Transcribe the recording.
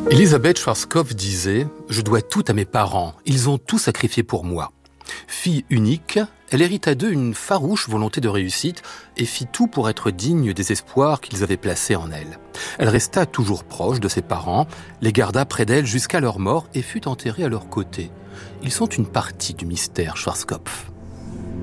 Elisabeth Schwarzkopf disait « Je dois tout à mes parents, ils ont tout sacrifié pour moi ». Fille unique, elle hérita d'eux une farouche volonté de réussite et fit tout pour être digne des espoirs qu'ils avaient placés en elle. Elle resta toujours proche de ses parents, les garda près d'elle jusqu'à leur mort et fut enterrée à leur côté. Ils sont une partie du mystère Schwarzkopf.